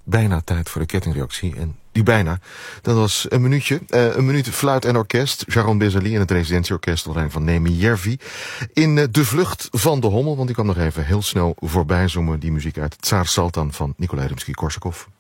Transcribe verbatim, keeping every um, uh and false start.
bijna tijd voor de kettingreactie. En die bijna, dat was een minuutje. Uh, een minuut fluit en orkest. Sharon Bezali en het residentieorkest onder leiding van Nemi Jervi. In uh, De Vlucht van de Hommel, want die kwam nog even heel snel voorbij zoomen. Die muziek uit Tsaar Saltan van Nikolai Rimsky-Korsakov.